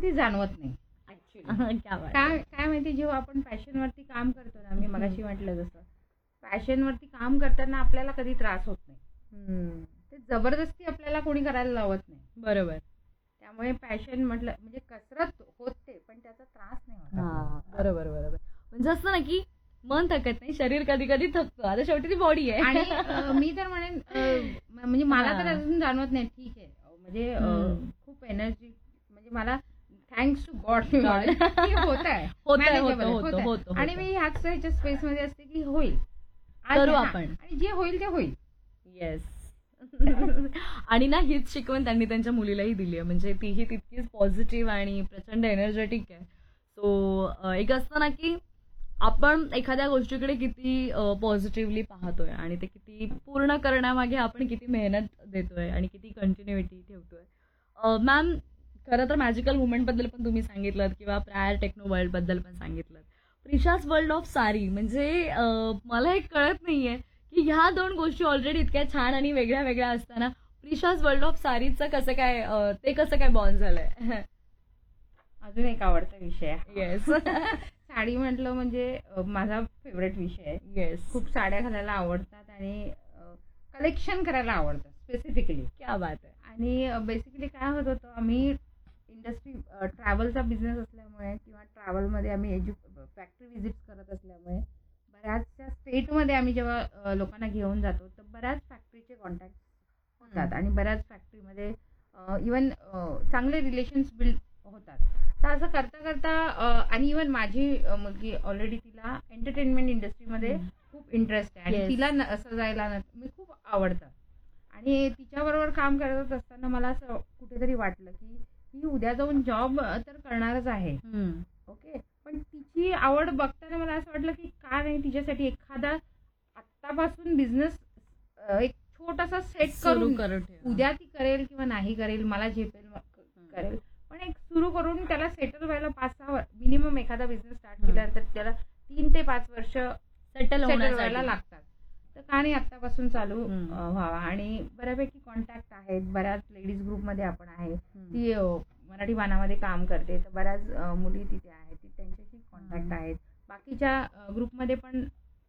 ती जाणवत नाही ऍक्च्युली. क्या बात काय काय माहिती, जेव्हा आपण पॅशनवरती काम करतो ना, मी मगाशी म्हटलं जसं पॅशनवरती काम करताना आपल्याला कधी त्रास होत नाही. हम्म. ते जबरदस्ती आपल्याला कोणी करायला लावत नाही. बरोबर. त्यामुळे पॅशन म्हटलं म्हणजे कसरत होते पण त्याचा त्रास नाही होत हा आपल्याला. बरोबर बरोबर. म्हणजे असतं ना की मन थकत नाही, शरीर कधी कधी थकतं. आता शेवटी ती बॉडी आहे. आणि मी तर म्हणेन म्हणजे मला तर हा. अजून जाणवत नाही. ठीक आहे म्हणजे खूप एनर्जी म्हणजे मला थँक्स टू गॉड God. होत आहे होतं manageable आहे, होतं होत आहे. होतं आणि मी ह्याच ह्याच्या स्पेस मध्ये असते की होईल आज करू हा, आपण. आणि जे होईल ते होईल. येस. आणि ना हीच शिकवण त्यांनी त्यांच्या मुलीलाही दिली आहे. म्हणजे तीही तितकीच पॉझिटिव्ह आणि प्रचंड एनर्जेटिक आहे. सो एक असतं ना की आपण एखाद्या गोष्टीकडे किती पॉझिटिव्हली पाहतोय आणि ते किती पूर्ण करण्यामागे आपण किती मेहनत देतोय आणि किती कंटिन्युइटी ठेवतोय. मॅम, खरं तर मॅजिकल मुवमेंटबद्दल पण तुम्ही सांगितलं किंवा प्रायर टेक्नो वर्ल्डबद्दल पण सांगितलं. प्रिशाज वर्ल्ड ऑफ सारी म्हणजे मला एक कळत नाहीये की ह्या दोन गोष्टी ऑलरेडी इतक्या छान आणि वेगळ्या वेगळ्या असताना प्रिशाज वर्ल्ड ऑफ सारीचं कसं काय ते कसं काय बॉर्न झालंय? अजून एक आवडता विषय आहे. येस. साडी म्हटलं म्हणजे माझा फेवरेट विषय आहे. येस. खूप साड्या घालायला आवडतात आणि कलेक्शन करायला आवडतं स्पेसिफिकली. क्या बात आहे. आणि बेसिकली काय होत होतं, आम्ही इंडस्ट्री ट्रॅव्हलचा बिझनेस असल्यामुळे किंवा ट्रॅव्हलमध्ये आम्ही फॅक्टरी व्हिजिट करत असल्यामुळे बऱ्याचशा स्टेटमध्ये आम्ही जेव्हा लोकांना घेऊन जातो तर बऱ्याच फॅक्टरीचे कॉन्टॅक्ट होतात आणि बऱ्याच फॅक्टरीमध्ये इवन चांगले रिलेशन्स बिल्ड होतात. तर असं करता करता आणि इवन माझी मुलगी ऑलरेडी तिला एंटरटेनमेंट इंडस्ट्रीमध्ये खूप इंटरेस्ट आहे आणि Yes. तिला सजायला मी खूप आवडतं. आणि तिच्याबरोबर काम करत असताना मला असं कुठेतरी वाटलं की ही उद्या जाऊन जॉब तर करणारच आहे, ओके, पण तिची आवड बघताना मला असं वाटलं की का नाही तिच्यासाठी एखादा आत्तापासून बिझनेस एक छोटासा सेट सुरू करून करत उद्या ती करेल किंवा नाही करेल मला झेपेल करेल पण एक सुरू करून त्याला सेटल व्हायला 5-6 मिनिमम एखादा बिझनेस स्टार्ट केल्यानंतर त्याला 3 ते 5 वर्ष सेटल व्हायला लागतात. तर का नाही आत्तापासून चालू हम्म. व्हावा. आणि बऱ्यापैकी कॉन्टॅक्ट आहेत, बऱ्याच लेडीज ग्रुपमध्ये आपण आहे. ती मराठी बाणामध्ये काम करते तर बऱ्याच मुली तिथे आहेत, ती त्यांच्याशी कॉन्टॅक्ट आहेत. बाकीच्या ग्रुपमध्ये पण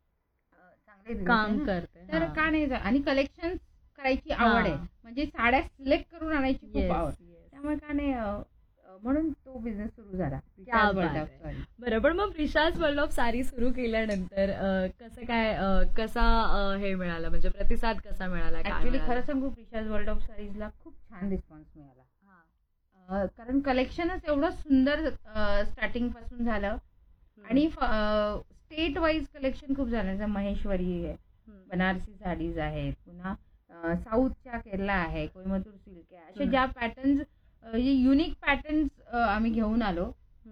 चांगले काम relation. करते. तर का नाही आणि कलेक्शन करायची आवड आहे, म्हणजे साड्या सिलेक्ट करून आणायची खूप आवड. त्यामुळे का नाही म्हणून तो बिझनेस सुरू झाला. क्या बात आहे. बरोबर. मग प्रिशाज वर्ल्ड ऑफ सारी सुरू केल्यानंतर कसं काय कसा हे मिळालं, म्हणजे प्रतिसाद कसा मिळाला? काय ऍक्च्युली मिळालं? खरं सांगू, प्रिशाज वर्ल्ड ऑफ सारीजला खूप छान रिस्पॉन्स मिळाला. कारण कलेक्शनच एवढं सुंदर स्टार्टिंग पासून झालं आणि स्टेट वाईज कलेक्शन खूप झालं. जसं महेश्वरी आहे, बनारसी साडीज आहेत, पुन्हा साऊथच्या केरला आहे, कोइंबतूर सिल्क आहे, असे ज्या पॅटर्न्स युनिक पॅटर्न्स आम्ही घेऊन आलो.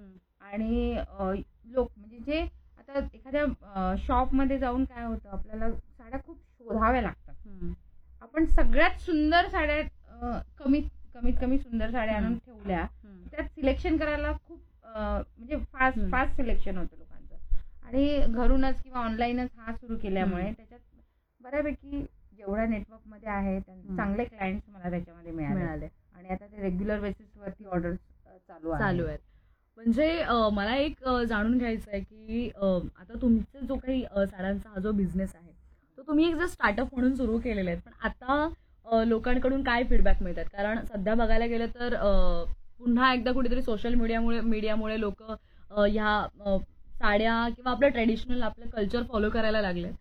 आणि लोक म्हणजे जे आता एखाद्या शॉपमध्ये जाऊन काय होतं, आपल्याला साड्या खूप शोधाव्या लागतात. आपण सगळ्यात सुंदर साड्या कमीत कमी सुंदर साड्या आणून ठेवल्या, त्यात सिलेक्शन करायला खूप म्हणजे फास्ट सिलेक्शन होतं लोकांचं. आणि घरूनच किंवा ऑनलाईनच हा सुरू केल्यामुळे त्याच्यात बऱ्यापैकी जेवढ्या नेटवर्कमध्ये आहे चांगले क्लायंट्स मला त्याच्यामध्ये मिळाले. आणि आता ते रेग्युलर बेसिसवरती ऑर्डर चालू आहेत. म्हणजे मला एक जाणून घ्यायचं आहे की आता तुमचा जो काही साड्यांचा हा जो बिझनेस आहे तो तुम्ही एक जर स्टार्टअप म्हणून सुरू केलेला आहे, पण आता लोकांकडून काय फीडबॅक मिळतात? कारण सध्या बघायला गेलं तर पुन्हा एकदा कुठेतरी सोशल मीडियामुळे लोक ह्या साड्या किंवा आपलं ट्रेडिशनल आपलं कल्चर फॉलो करायला लागले.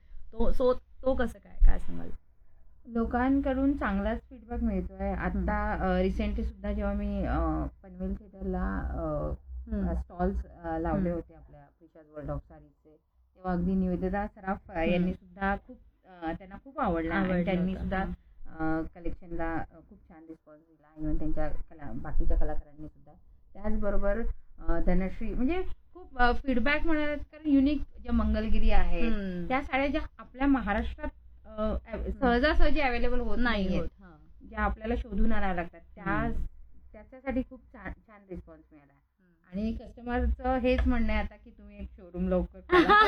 तो कसं काय सांगाल? लोकांकडून चांगलाच फीडबॅक मिळतोय. आता रिसेंटली सुद्धा जेव्हा मी पनवेल थिएटरला स्टॉल्स लावले होते आपल्या प्रिशाज वर्ल्ड ऑफ सारीचे, तेव्हा अगदी निवेदिता सराफ यांनी सुद्धा त्यांना खूप आवडला आणि त्यांनी सुद्धा कलेक्शनला खूप छान रिस्पॉन्स दिला. इव्हन त्यांच्या बाकीच्या कलाकारांनी सुद्धा. त्याचबरोबर धनश्री म्हणजे खूप फीडबॅक म्हणाल, कारण युनिक ज्या मंगलगिरी आहेत त्या साड्या ज्या आपल्या महाराष्ट्रात सहजासहजी अवेलेबल होत नाही, ज्या आपल्याला शोधून आणाव्या लागतात, त्याच्यासाठी खूप छान रिस्पॉन्स मिळाला. आणि कस्टमरचं हेच म्हणणं आहे आता की तुम्ही एक शोरूम लवकर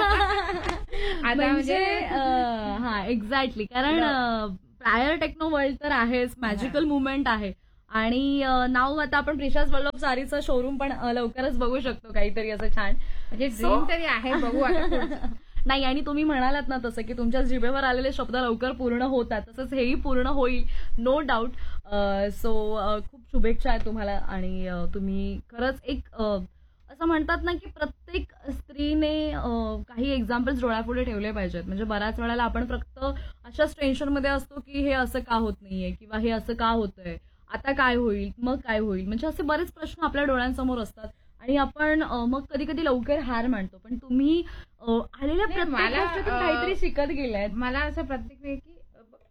आता म्हणजे हा एक्झॅक्टली. कारण प्रायर टेक्नो वर्ल्ड तर आहेच, मॅजिकल मुवमेंट आहे, आणि नाव आता आपण प्रिशाज वल्लभ सारीचं शोरूम पण लवकरच बघू शकतो काहीतरी असं छान. म्हणजे ड्रीम तरी आहे, बघू आता पुढचं. नाही, आणि तुम्ही म्हणालात ना तसं की तुमच्या जिभेवर आलेले शब्द लवकर पूर्ण होतात, तसंच हेही पूर्ण होईल, नो डाऊट. सो खूप शुभेच्छा आहेत तुम्हाला. आणि तुम्ही खरंच एक असं म्हणतात ना की प्रत्येक स्त्रीने काही एक्झाम्पल्स डोळ्यापुढे ठेवले पाहिजेत. म्हणजे बऱ्याच वेळेला आपण फक्त अशाच टेन्शनमध्ये असतो की हे असं का होत नाहीये किंवा हे असं का होतंय, आता काय होईल, मग काय होईल, म्हणजे असे बरेच प्रश्न आपल्या डोळ्यांसमोर असतात आणि आपण मग कधी कधी लवकर हार मानतो. पण तुम्ही आलेल्या नाही, प्रत्येक मला, गोष्टीतून काहीतरी शिकत गेलाय. मला असं प्रत्येक वेळी की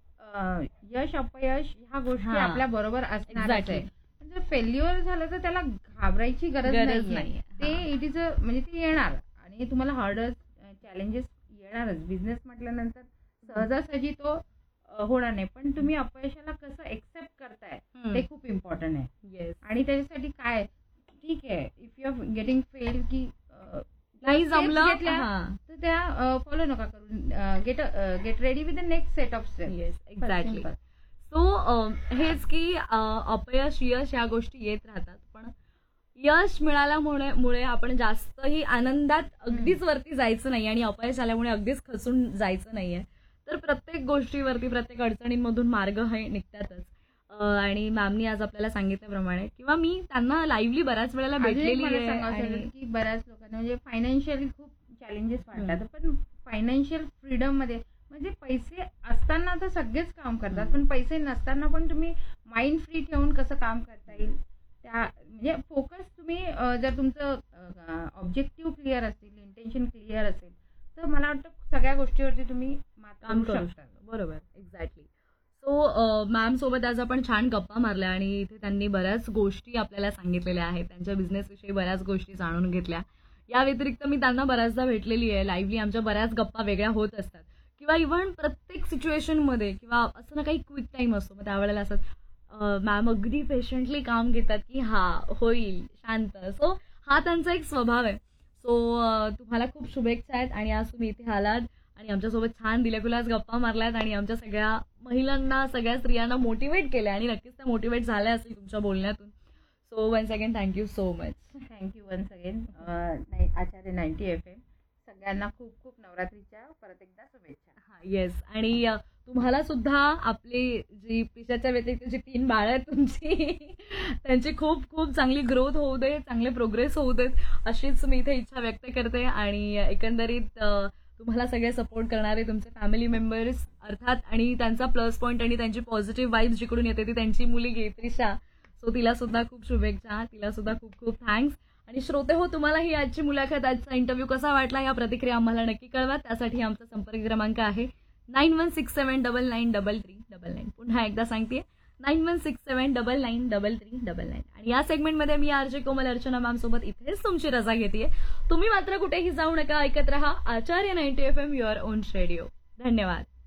यश अपयश ह्या गोष्टी हा. आपल्या बरोबर असणारच Exactly. आहे. म्हणजे फेल्युअर झालं तर त्याला घाबरायची गरज गरज नाहीये. नाहीये. ते हा. इट इज म्हणजे ते येणार आणि तुम्हाला हार्डर चॅलेंजेस येणारच. बिझनेस म्हटल्यानंतर सहजासहजी तो होणार नाही. पण तुम्ही अपयशाला कसं एक्सेप्ट करताय ते खूप इम्पॉर्टंट आहे. येस. आणि त्याच्यासाठी काय, ठीक आहे, if you R getting fail की नाही steps जमलं. घेतल्या, हा. तर त्या फॉलो नका करून get ready with the next set of steps. Yes, exactly. So हेच की अपयश यश या गोष्टी येत राहतात, पण यश मिळाल्यामुळे आपण जास्तही आनंदात अगदीच वरती जायचं नाही आणि अपयश आल्यामुळे अगदीच खचून जायचं नाहीये. तर प्रत्येक गोष्टीवरती, प्रत्येक अडचणींमधून मार्ग हे निघतातच. आणि मॅमनी आज आपल्याला सांगितल्याप्रमाणे किंवा मी त्यांना लाईव्हली बऱ्याच वेळेला भेटलेली आहे आणि की बऱ्याच लोकांना म्हणजे फायनान्शियली खूप चॅलेंजेस वाटतात. पण फायनान्शियल फ्रीडम मध्ये म्हणजे पैसे असताना तर सगळेच काम करतात, पण पैसे नसताना पण तुम्ही माइंड फ्री ठेवून कसं काम करता येईल, त्या म्हणजे फोकस तुम्ही जर तुमचं ऑब्जेक्टिव्ह क्लिअर असतील, इंटेन्शन क्लिअर असेल, तर मला वाटतं सगळ्या गोष्टीवरती तुम्ही मात काम करू करू शकता. शकतो. बरोबर, एक्झॅक्टली. सो मॅम सोबत आज आपण छान गप्पा मारल्या आणि इथे त्यांनी बऱ्याच गोष्टी आपल्याला सांगितलेल्या आहेत. त्यांच्या बिझनेसविषयी बऱ्याच गोष्टी जाणून घेतल्या. या व्यतिरिक्त मी त्यांना बऱ्याचदा भेटलेली आहे लाईव्हली. आमच्या बऱ्याच गप्पा वेगळ्या होत असतात किंवा इव्हन प्रत्येक सिच्युएशनमध्ये किंवा असं ना काही क्विक टाईम असतो, मग त्यावेळेला असं मॅम अगदी पेशंटली काम घेतात की हा होईल, शांत. सो हा त्यांचा एक स्वभाव आहे. सो तुम्हाला खूप शुभेच्छा आहेत आणि आज तुम्ही इथे आलात आणि आमच्यासोबत छान दिल्याकुलाच गप्पा मारल्यात आणि आमच्या सगळ्या महिलांना, सगळ्या स्त्रियांना मोटिवेट केल्या आणि नक्कीच त्या मोटिवेट झाल्या असतील तुमच्या बोलण्यातून. So once again thank you so much. Thank you once again. आचार्य 90 FM सगळ्यांना खूप खूप नवरात्रीच्या परत एकदा शुभेच्छा. येस. आणि तुम्हाला सुद्धा आपली जी पिशाच्या व्यतिरिक्त जी 3 बाळं आहेत तुमची त्यांची खूप खूप चांगली ग्रोथ होऊ दे, चांगले प्रोग्रेस होऊ देत, अशीच मी इथे इच्छा व्यक्त करते. आणि एकंदरीत तुम्हाला सगळे सपोर्ट करणारे तुमचे फॅमिली मेंबर्स अर्थात, आणि त्यांचा प्लस पॉईंट आणि त्यांची पॉझिटिव्ह वाईब्स जिकडून येते ती त्यांची मुलगी त्रिशा. सो तिला सुद्धा खूप शुभेच्छा, तिला सुद्धा खूप खूप थँक्स. आणि श्रोते हो, तुम्हाला ही आजची मुलाखत, आजचा इंटरव्ह्यू कसा वाटला या प्रतिक्रिया आम्हाला नक्की कळवा. त्यासाठी आमचा संपर्क क्रमांक आहे 9167993399. पुन्हा एकदा सांगते 9167993399. आणि या सेगमेंटमध्ये मी आरजे कोमल अर्चना मॅम सोबत इथेच तुमची रजा घेते. तुम्ही मात्र कुठेही जाऊ नका, ऐकत रहा आचार्य 90 FM, युअर ओन रेडिओ. धन्यवाद.